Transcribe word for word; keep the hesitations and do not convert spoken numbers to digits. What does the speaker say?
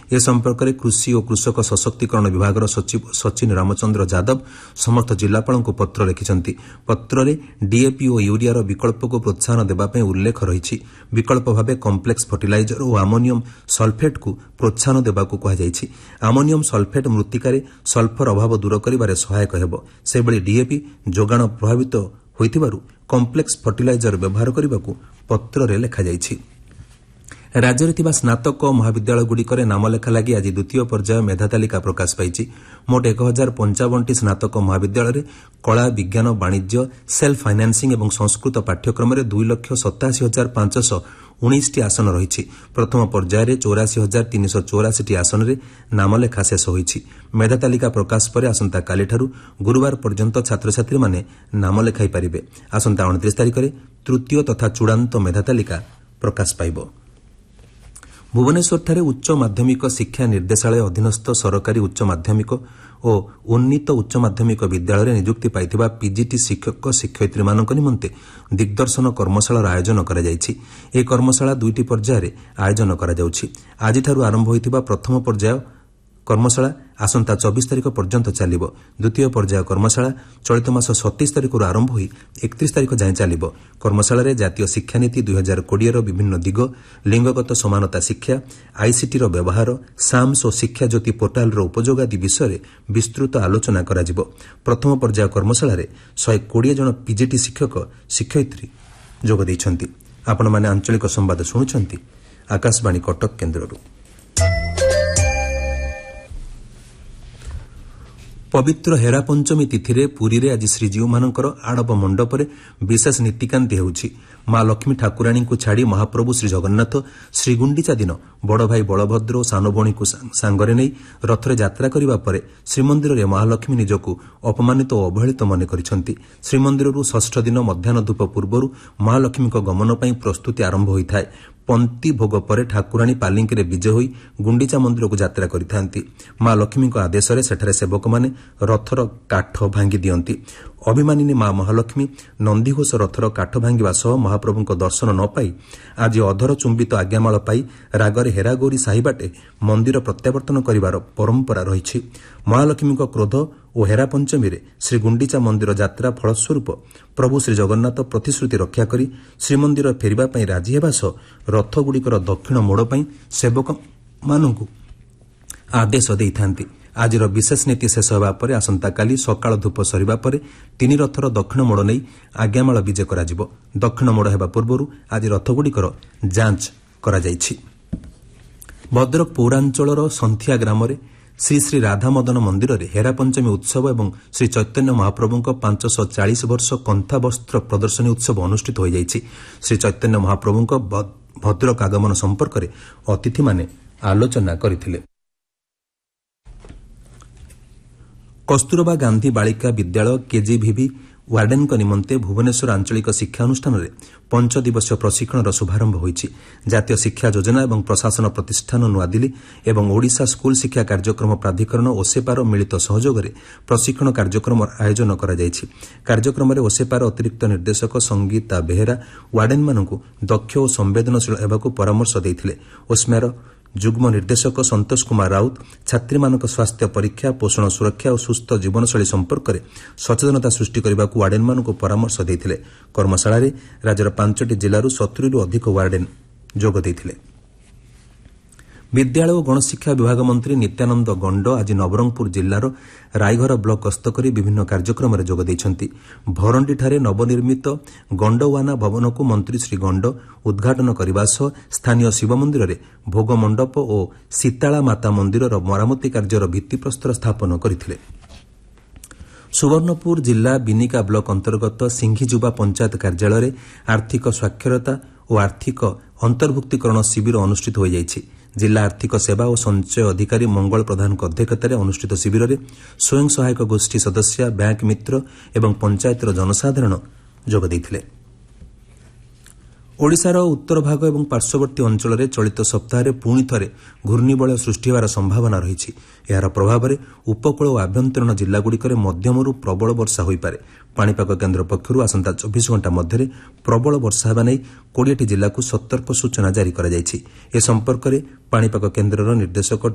ଏ ସମ୍ପର୍କରେ କୃଷି ଓ କୃଷକ ସଶକ୍ତିକରଣ ବିଭାଗର ସଚିବ ସଚିନ ରାମଚନ୍ଦ୍ର ଯାଦବ ସମସ୍ତ ଜିଲ୍ଲାପାଳଙ୍କୁ ପତ୍ର ଲେଖିଛନ୍ତି। ପତ୍ରରେ ଡିଏପି ଓ ୟୁରିଆର ବିକଳ୍ପକୁ ପ୍ରୋତ୍ସାହନ ଦେବାପାଇଁ ଉଲ୍ଲେଖ ରହିଛି। ବିକଳ୍ପ ଭାବେ କମ୍ପ୍ଲେକ୍ସ ଫର୍ଟିଲାଇଜର ଓ ଆମୋନିୟମ ସଲ୍ଫେଟ୍କୁ ପ୍ରୋତ୍ସାହନ ଦେବାକୁ କୁହାଯାଇଛି। ଆମୋନିୟମ ସଲ୍ଫେଟ୍ ମୃତ୍ତିକାରେ ସଲ୍ଫର ଅଭାବ ଦୂର କରିବାରେ ସହାୟକ ହେବ। ସେଭଳି ଡିଏପି ଯୋଗାଣ ପ୍ରଭାବିତ ହୋଇଥିବାରୁ କମ୍ପ୍ଲେକ୍ସ ଫର୍ଟିଲାଇଜର ବ୍ୟବହାର କରିବାକୁ ପତ୍ରରେ ଲେଖାଯାଇଛି। ରାଜ୍ୟରେ ଥିବା ସ୍ନାତକ ମହାବିଦ୍ୟାଳୟଗୁଡ଼ିକରେ ନାମଲେଖା ଲାଗି ଆଜି ଦ୍ୱିତୀୟ ପର୍ଯ୍ୟାୟ ମେଧା ତାଲିକା ପ୍ରକାଶ ପାଇଛି। ମୋଟ ଏକ ହଜାର ପଞ୍ଚାବନଟି ସ୍ନାତକ ମହାବିଦ୍ୟାଳୟରେ କଳା, ବିଜ୍ଞାନ, ବାଣିଜ୍ୟ, ସେଲ୍ଫ ଫାଇନାନ୍ସିଂ ଏବଂ ସଂସ୍କୃତ ପାଠ୍ୟକ୍ରମରେ ଦୁଇ ଲକ୍ଷ ସତାଅଶୀ ହଜାର ପାଞ୍ଚଶହ ଉଣେଇଶଟି ଆସନ ରହିଛି। ପ୍ରଥମ ପର୍ଯ୍ୟାୟରେ ଚଉରାଶୀ ହଜାର ତିନିଶହ ଚଉରାଶୀଟି ଆସନରେ ନାମଲେଖା ଶେଷ ହୋଇଛି। ମେଧା ତାଲିକା ପ୍ରକାଶ ପରେ ଆସନ୍ତାକାଲିଠାରୁ ଗୁରୁବାର ପର୍ଯ୍ୟନ୍ତ ଛାତ୍ରଛାତ୍ରୀମାନେ ନାମ ଲେଖାଇ ପାରିବେ। ଆସନ୍ତା ଅଣତିରିଶ ତାରିଖରେ ତୃତୀୟ ତଥା ଚୂଡ଼ାନ୍ତ ମେଧା ତାଲିକା ପ୍ରକାଶ ପାଇବ। ଭୁବନେଶ୍ୱରଠାରେ ଉଚ୍ଚ ମାଧ୍ୟମିକ ଶିକ୍ଷା ନିର୍ଦ୍ଦେଶାଳୟ ଅଧୀନସ୍ଥ ସରକାରୀ ଉଚ୍ଚ ମାଧ୍ୟମିକ ଓ ଉନ୍ନୀତ ଉଚ୍ଚ ମାଧ୍ୟମିକ ବିଦ୍ୟାଳୟରେ ନିଯୁକ୍ତି ପାଇଥିବା ପିଜିଟି ଶିକ୍ଷକ ଶିକ୍ଷୟିତ୍ରୀମାନଙ୍କ ନିମନ୍ତେ ଦିଗ୍ଦର୍ଶନ କର୍ମଶାଳାର ଆୟୋଜନ କରାଯାଇଛି। ଏହି କର୍ମଶାଳା ଦୁଇଟି ପର୍ଯ୍ୟାୟରେ ଆୟୋଜନ କରାଯାଉଛି। ଆଜିଠାରୁ ଆରମ୍ଭ ହୋଇଥିବା ପ୍ରଥମ ପର୍ଯ୍ୟାୟ କର୍ମଶାଳା ଆସନ୍ତା ଚବିଶ ତାରିଖ ପର୍ଯ୍ୟନ୍ତ ଚାଲିବ। ଦ୍ୱିତୀୟ ପର୍ଯ୍ୟାୟ କର୍ମଶାଳା ଚଳିତ ମାସ ସତେଇଶ ତାରିଖରୁ ଆରମ୍ଭ ହୋଇ ଏକତିରିଶ ତାରିଖ ଯାଏଁ ଚାଲିବ। କର୍ମଶାଳାରେ ଜାତୀୟ ଶିକ୍ଷାନୀତି ଦୁଇ ହଜାର କୋଡ଼ିଏର ବିଭିନ୍ନ ଦିଗ, ଲିଙ୍ଗଗତ ସମାନତା ଶିକ୍ଷା, ଆଇସିଟିର ବ୍ୟବହାର, ସାମ୍ସ ଓ ଶିକ୍ଷାଜ୍ୟୋତି ପୋର୍ଟାଲର ଉପଯୋଗ ଆଦି ବିଷୟରେ ବିସ୍ତୃତ ଆଲୋଚନା କରାଯିବ। ପ୍ରଥମ ପର୍ଯ୍ୟାୟ କର୍ମଶାଳାରେ ଶହେ କୋଡ଼ିଏ ଜଣ ପିଜିଟି ଶିକ୍ଷକ ଶିକ୍ଷୟିତ୍ରୀ ଯୋଗ ଦେଇଛନ୍ତି। ଆପଣମାନେ ଆଞ୍ଚଳିକ ସମ୍ବାଦ ଶୁଣୁଛନ୍ତି ଆକାଶବାଣୀ କଟକ କେନ୍ଦ୍ରରୁ। ପବିତ୍ର ହେରା ପଞ୍ଚମୀ ତିଥିରେ ପୁରୀରେ ଆଜି ଶ୍ରୀଜୀଉମାନଙ୍କର ଆଡ଼ପ ମଣ୍ଡପରେ ବିଶେଷ ନୀତିକାନ୍ତି ହେଉଛି। ମା ଲକ୍ଷ୍ମୀ ଠାକୁରାଣୀଙ୍କୁ ଛାଡ଼ି ମହାପ୍ରଭୁ ଶ୍ରୀଜଗନ୍ନାଥ ଶ୍ରୀଗୁଣ୍ଡିଚା ଦିନ ବଡ଼ଭାଇ ବଳଭଦ୍ର ଓ ସାନଭଉଣୀକୁ ସାଙ୍ଗରେ ନେଇ ରଥରେ ଯାତ୍ରା କରିବା ପରେ ଶ୍ରୀମନ୍ଦିରରେ ମହାଲକ୍ଷ୍ମୀ ନିଜକୁ ଅପମାନିତ ଓ ଅବହେଳିତ ମନେ କରିଛନ୍ତି। ଶ୍ରୀମନ୍ଦିରରୁ ଷଷ୍ଠ ଦିନ ମଧ୍ୟାହ୍ନ ଧୂପ ପୂର୍ବରୁ ମହାଲକ୍ଷ୍ମୀଙ୍କ ଗମନ ପାଇଁ ପ୍ରସ୍ତୁତି ଆରମ୍ଭ ହୋଇଥାଏ। ପନ୍ତି ଭୋଗ ପରେ ଠାକୁରାଣୀ ପାଲିଙ୍କିରେ ବିଜେ ହୋଇ ଗୁଣ୍ଡିଚା ମନ୍ଦିରକୁ ଯାତ୍ରା କରିଥାନ୍ତି। ମା ଲକ୍ଷ୍ମୀଙ୍କ ଆଦେଶରେ ସେଠାରେ ସେବକମାନେ ରଥର କାଠ ଭାଙ୍ଗି ଦିଅନ୍ତି। ଅଭିମାନିନୀ ମା ମହାଲକ୍ଷ୍ମୀ ନନ୍ଦିଘୋଷ ରଥର କାଠ ଭାଙ୍ଗିବା ସହ ମହାପ୍ରଭୁଙ୍କ ଦର୍ଶନ ନ ପାଇ ଆଜି ଅଧର ଚୁମ୍ବିତ ଆଜ୍ଞାମାଳ ପାଇ ରାଗରେ ହେରାଗୌରୀ ସାହିବାଟେ ମନ୍ଦିର ପ୍ରତ୍ୟାବର୍ତ୍ତନ କରିବାର ପରମ୍ପରା ରହିଛି। ମହାଲକ୍ଷ୍ମୀଙ୍କ କ୍ରୋଧ ଓ ହେରା ପଞ୍ଚମୀରେ ଶ୍ରୀଗୁଣ୍ଡିଚା ମନ୍ଦିର ଯାତ୍ରା ଫଳସ୍ୱରୂପ ପ୍ରଭୁ ଶ୍ରୀଜଗନ୍ନାଥ ପ୍ରତିଶ୍ରୁତି ରକ୍ଷା କରି ଶ୍ରୀମନ୍ଦିର ଫେରିବା ପାଇଁ ରାଜି ହେବା ସହ ରଥଗୁଡ଼ିକର ଦକ୍ଷିଣ ମୋଡ଼ ପାଇଁ ସେବକମାନଙ୍କୁ ଆଦେଶ ଦେଇଥାନ୍ତି। ଆଜିର ବିଶେଷ ନୀତି ଶେଷ ହେବା ପରେ ଆସନ୍ତାକାଲି ସକାଳ ଧୂପ ସରିବା ପରେ ତିନି ରଥର ଦକ୍ଷିଣ ମୋଡ଼ ନେଇ ଆଜ୍ଞାମାଳ ବିଜେ କରାଯିବ। ଦକ୍ଷିଣ ମୋଡ଼ ହେବା ପୂର୍ବରୁ ଆଜି ରଥଗୁଡ଼ିକର ଯାଞ୍ଚ କରାଯାଇଛି। ଭଦ୍ରକ ପୌରାଞ୍ଚଳର ସନ୍ଥିଆ ଗ୍ରାମରେ ଶ୍ରୀ ଶ୍ରୀ ରାଧାମଦନ ମନ୍ଦିରରେ ହେରା ପଞ୍ଚମୀ ଉତ୍ସବ ଏବଂ ଶ୍ରୀ ଚୈତନ୍ୟ ମହାପ୍ରଭୁଙ୍କ ପାଞ୍ଚଶହ ଚାଳିଶ ବର୍ଷ କନ୍ଥା ବସ୍ତ୍ର ପ୍ରଦର୍ଶନୀ ଉତ୍ସବ ଅନୁଷ୍ଠିତ ହୋଇଯାଇଛି। ଶ୍ରୀ ଚୈତନ୍ୟ ମହାପ୍ରଭୁଙ୍କ ଭଦ୍ରକ ଆଗମନ ସମ୍ପର୍କରେ ଅତିଥିମାନେ ଆଲୋଚନା କରିଥିଲେ। କସ୍ତୁରବା ଗାନ୍ଧୀ ବାଳିକା ବିଦ୍ୟାଳୟ କେଜିଭିଭି ୱାର୍ଡେନଙ୍କ ନିମନ୍ତେ ଭୁବନେଶ୍ୱର ଆଞ୍ଚଳିକ ଶିକ୍ଷାନୁଷ୍ଠାନରେ ପଞ୍ଚଦିବସୀୟ ପ୍ରଶିକ୍ଷଣର ଶୁଭାରମ୍ଭ ହୋଇଛି। ଜାତୀୟ ଶିକ୍ଷା ଯୋଜନା ଏବଂ ପ୍ରଶାସନ ପ୍ରତିଷ୍ଠାନ ନୂଆଦିଲ୍ଲୀ ଏବଂ ଓଡ଼ିଶା ସ୍କୁଲ ଶିକ୍ଷା କାର୍ଯ୍ୟକ୍ରମ ପ୍ରାଧିକରଣ ଓସେପାର ମିଳିତ ସହଯୋଗରେ ପ୍ରଶିକ୍ଷଣ କାର୍ଯ୍ୟକ୍ରମର ଆୟୋଜନ କରାଯାଇଛି। କାର୍ଯ୍ୟକ୍ରମରେ ଓସେପାର ଅତିରିକ୍ତ ନିର୍ଦ୍ଦେଶକ ସଙ୍ଗୀତା ବେହେରା ୱାର୍ଡେନମାନଙ୍କୁ ଦକ୍ଷ ଓ ସମ୍ବେଦନଶୀଳ ହେବାକୁ ପରାମର୍ଶ ଦେଇଥିଲେ। ଓସ୍ମ୍ୟାର ଯୁଗ୍ମ ନିର୍ଦ୍ଦେଶକ ସନ୍ତୋଷ କୁମାର ରାଉତ ଛାତ୍ରୀମାନଙ୍କ ସ୍ୱାସ୍ଥ୍ୟ ପରୀକ୍ଷା, ପୋଷଣ ସୁରକ୍ଷା ଓ ସୁସ୍ଥ ଜୀବନଶୈଳୀ ସମ୍ପର୍କରେ ସଚେତନତା ସୃଷ୍ଟି କରିବାକୁ ୱାର୍ଡେନମାନଙ୍କୁ ପରାମର୍ଶ ଦେଇଥିଲେ। କର୍ମଶାଳାରେ ରାଜ୍ୟର ପାଞ୍ଚଟି ଜିଲ୍ଲାରୁ ସତୁରିରୁ ଅଧିକ ୱାର୍ଡେନ ଯୋଗ ଦେଇଥିଲେ। ବିଦ୍ୟାଳୟ ଓ ଗଣଶିକ୍ଷା ବିଭାଗ ମନ୍ତ୍ରୀ ନିତ୍ୟାନନ୍ଦ ଗଣ୍ଡ ଆଜି ନବରଙ୍ଗପୁର ଜିଲ୍ଲାର ରାଇଘର ବ୍ଲକ ଗସ୍ତ କରି ବିଭିନ୍ନ କାର୍ଯ୍ୟକ୍ରମରେ ଯୋଗ ଦେଇଛନ୍ତି। ଭରଣ୍ଡିଠାରେ ନବନିର୍ମିତ ଗଣ୍ଡୱାନା ଭବନକୁ ମନ୍ତ୍ରୀ ଶ୍ରୀ ଗଣ୍ଡ ଉଦ୍ଘାଟନ କରିବା ସହ ସ୍ଥାନୀୟ ଶିବ ମନ୍ଦିରରେ ଭୋଗ ମଣ୍ଡପ ଓ ଶୀତାଳା ମାତା ମନ୍ଦିରର ମରାମତି କାର୍ଯ୍ୟର ଭିତ୍ତିପ୍ରସ୍ତର ସ୍ଥାପନ କରିଥିଲେ। ସୁବର୍ଣ୍ଣପୁର ଜିଲ୍ଲା ବିନିକା ବ୍ଲକ ଅନ୍ତର୍ଗତ ସିଂଘିଯୁବା ପଞ୍ଚାୟତ କାର୍ଯ୍ୟାଳୟରେ ଆର୍ଥିକ ସ୍ୱାକ୍ଷରତା ଓ ଆର୍ଥିକ ଅନ୍ତର୍ଭୁକ୍ତିକରଣ ଶିବିର ଅନୁଷ୍ଠିତ ହୋଇଯାଇଛି। ଜିଲ୍ଲା ଆର୍ଥିକ ସେବା ଓ ସଞ୍ଚୟ ଅଧିକାରୀ ମଙ୍ଗଳ ପ୍ରଧାନଙ୍କ ଅଧ୍ୟକ୍ଷତାରେ ଅନୁଷ୍ଠିତ ଶିବିରରେ ସ୍ୱୟଂ ସହାୟକ ଗୋଷ୍ଠୀ ସଦସ୍ୟା, ବ୍ୟାଙ୍କ ମିତ୍ର ଏବଂ ପଞ୍ଚାୟତର ଜନସାଧାରଣ ଯୋଗ ଦେଇଥିଲେ। ଓଡ଼ିଶାର ଉତ୍ତର ଭାଗ ଏବଂ ପାର୍ଶ୍ୱବର୍ତ୍ତୀ ଅଞ୍ଚଳରେ ଚଳିତ ସପ୍ତାହରେ ପୁଣି ଥରେ ଘୂର୍ଣ୍ଣିବଳୟ ସୃଷ୍ଟି ହେବାର ସମ୍ଭାବନା ରହିଛି। ଏହାର ପ୍ରଭାବରେ ଉପକୂଳ ଓ ଆଭ୍ୟନ୍ତରୀଣ ଜିଲ୍ଲାଗୁଡ଼ିକରେ ମଧ୍ୟମରୁ ପ୍ରବଳ ବର୍ଷା ହୋଇପାରେ। ପାଣିପାଗ କେନ୍ଦ୍ର ପକ୍ଷରୁ ଆସନ୍ତା ଚବିଶ ଘଣ୍ଟା ମଧ୍ୟରେ ପ୍ରବଳ ବର୍ଷା ହେବା ନେଇ କୋଡ଼ିଏଟି ଜିଲ୍ଲାକୁ ସତର୍କ ସୂଚନା ଜାରି କରାଯାଇଛି। ଏ ସମ୍ପର୍କରେ ପାଣିପାଗ କେନ୍ଦ୍ରର ନିର୍ଦ୍ଦେଶକ